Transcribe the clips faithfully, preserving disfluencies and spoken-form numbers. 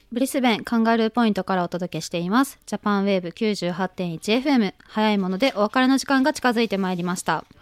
ブリスベンカンガルーポイントからお届けしていますジャパンウェーブ きゅうじゅうはちてんいちエフエム。 早いものでお別れの時間が近づいてまいりました、はい。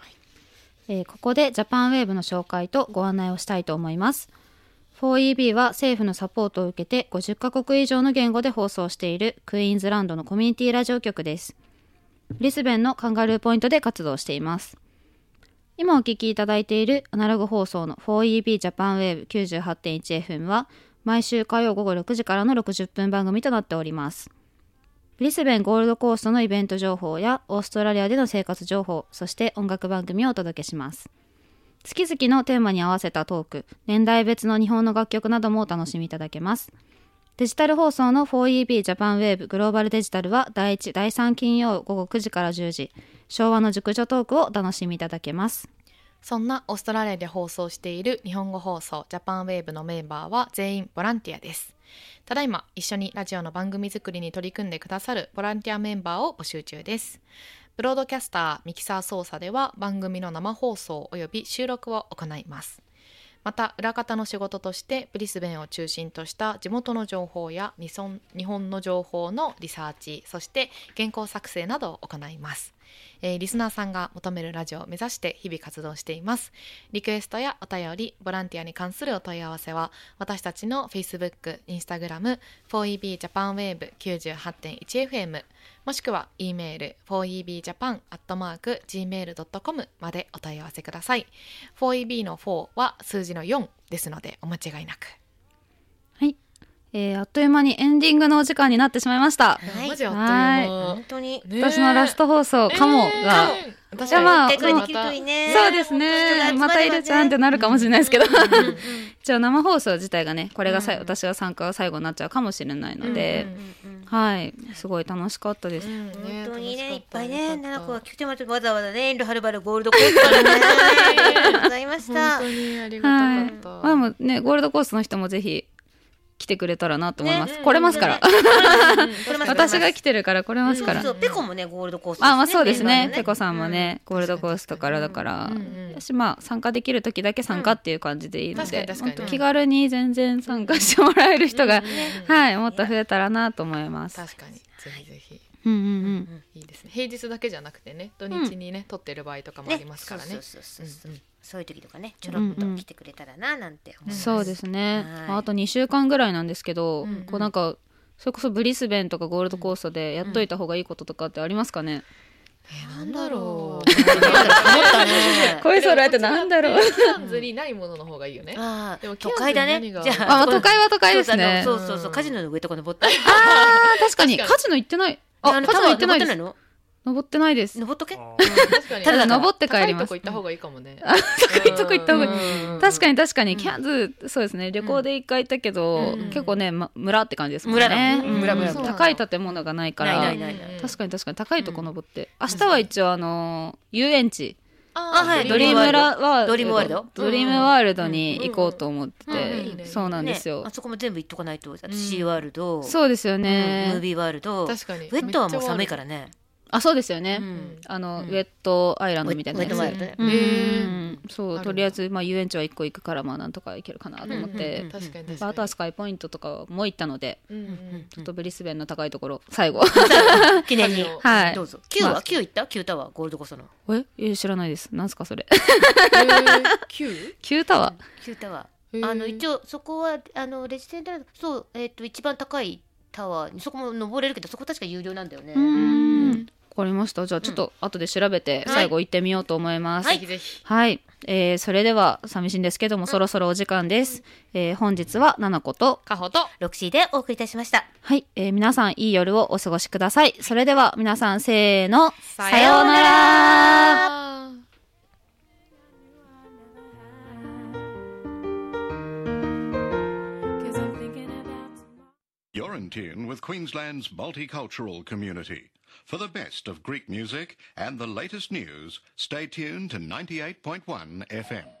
えー、ここでジャパンウェーブの紹介とご案内をしたいと思います。 フォーイービー は政府のサポートを受けてごじゅっカ国以上の言語で放送しているクイーンズランドのコミュニティラジオ局です。ブリスベンのカンガルーポイントで活動しています。今お聞きいただいているアナログ放送の フォーイービー ジャパンウェーブ きゅうじゅうはちてんいちエフエム は毎週火曜午後ろくじからのろくじゅっぷん番組となっております。ブリスベンゴールドコーストのイベント情報やオーストラリアでの生活情報、そして音楽番組をお届けします。月々のテーマに合わせたトーク、年代別の日本の楽曲などもお楽しみいただけます。デジタル放送の フォーイービー ジャパンウェーブグローバルデジタルはだいいち、だいさん金曜午後くじからじゅうじ、昭和の熟女トークをお楽しみいただけます。 そんなオーストラリアで放送している日本語放送ジャパンウェーブのメンバーは全員ボランティアです。ただいま一緒にラジオの番組作りに取り組んでくださるボランティアメンバーを募集中です。ブロードキャスター、ミキサー操作では番組の生放送および収録を行います。また裏方の仕事としてブリスベンを中心とした地元の情報や日本の情報のリサーチ、そして原稿作成などを行います。えー、リスナーさんが求めるラジオを目指して日々活動しています。リクエストやお便り、ボランティアに関するお問い合わせは私たちの Facebook、Instagram フォーイービー ジャパンウェーブ きゅうじゅうはちてんいちエフエム もしくは E メール フォーイービージャパン アットマーク ジーメールドットコム までお問い合わせください。フォーイービー のフォーは数字のよんですのでお間違いなく。 はい、えー、あっという間にエンディングのお時間になってしまいました。 はい、マジあっという間。 本当に、 ね、私のラスト放送かもが、えー、 確かにまあ、 一回できるといいね。 そうですね、またいるじゃんってなるかもしれないですけど、一応生放送自体がね、これがさ、うん、私が参加が最後になっちゃうかもしれないので、うんうんうん、はい、すごい楽しかったです、うんね、本当にね、いっぱいね、ななこが来てもらってわざわざね、遠慮はるばるゴールドコーストからねありがとうございました。 本当にありがたかった、 はい、まあもうね、ゴールドコーストの人もぜひ来てくれたらなと思います、ね、来れますから、私が来てるから来れますから、 そうそう、ペコもねゴールドコースト、 ね、あ、まあそうですね、ペコさんもね、うん、ゴールドコーストからだから、うんうん、私まあ参加できる時だけ参加っていう感じでいいので、本当気軽に全然参加してもらえる人が、うん、はい、もっと増えたらなと思います。 確かに、ぜひぜひ、 うんうんうん、 いいですね。平日だけじゃなくてね、土日にね、うん、撮ってる場合とかもありますからね。 そうそうそうそう、うんうん、そういう時とかね、ちょろっと来てくれたらななんて思います。 そうですね、はい、あとにしゅうかんぐらいなんですけど、うんうん、こうなんかそれこそブリスベンとかゴールドコーストでやっといた方がいいこととかってありますかね。 えー、なんだろう声そらえてなんだろう、 キャンズにないものの方がいいよね。 ああ、でも都会だね。じゃあ、あ、都会は都会ですね。 そうそうそう、カジノの上とか登った。ああ、確かにカジノ行ってない。あ、カジノ行ってないです。登ってないです。 登っとけ。 ただ登って帰ります。 高いとこ行った方がいいかもね。 高いとこ行った方がいい。確かに確かに、キャンズ、そうですね、旅行で一回行ったけど、結構ね、村って感じですもんね。村村高い建物がないから、確かに確かに高いとこ登って。明日は一応あの遊園地、ドリームワドリームワールドドリームワールドに行こうと思ってて、そうなんですよ。 あそこも全部行っとかないと、シーワールド、 そうですよね、 ムービーワールド、 確かにウェットはもう寒いからね。 あ、そうですよね、うん、あの、うん、ウェットアイランドみたいなやつ、うん、そう、とりあえず、まあ、遊園地はいっこ行くから、まあ、なんとか行けるかなと思って、あとはスカイポイントとかも行ったので、うんうんうん、ちょっとブリスベンの高いところ最後記念に、 はい、 どうぞ。Q は、まあ、Q 行った Q タワーゴールドコーストの。 え、知らないです。なんすかそれ。 Q? Q タワー Q タワー、あの一応そこはあのレジデンタル、そう、えっと一番高いタワーにそこも登れるけど、そこ確か有料なんだよね。 うん、わかりました。じゃあちょっと後で調べて最後行ってみようと思います。 はい、ぜひ。 はい、えー、それでは寂しいんですけども、うん、そろそろお時間です。えー、本日はななことかほとロクシーでお送りいたしました。 はい、えー、皆さんいい夜をお過ごしください。それでは皆さんせーの、さようなら。 You're in tune with Queensland's multicultural community. For the best of Greek music and the latest news, stay tuned to ninety-eight point one F M.